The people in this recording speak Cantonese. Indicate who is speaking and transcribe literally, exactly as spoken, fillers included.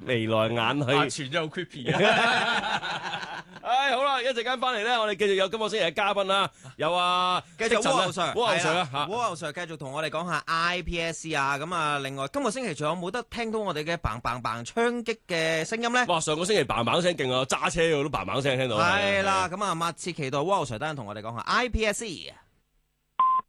Speaker 1: 眉來眼去。
Speaker 2: 傳咗好 creepy 啊！
Speaker 1: 唉，好啦，一陣間翻嚟咧，我哋繼續有今個星期嘅嘉賓啦，有啊，
Speaker 3: 繼續蝸牛 Sir，
Speaker 1: 蝸牛 Sir 啊，
Speaker 3: 蝸牛 Sir 繼續同我哋講下 I P S C 啊，咁啊，另外今個星期仲有冇得聽到我哋嘅砰砰砰槍擊嘅聲音咧？
Speaker 1: 哇，上個星期砰砰聲勁啊，揸車我都砰砰聲聽到。
Speaker 3: 係啦，咁啊，密切期待蝸牛 Sir 等陣同我哋講下 I P S C。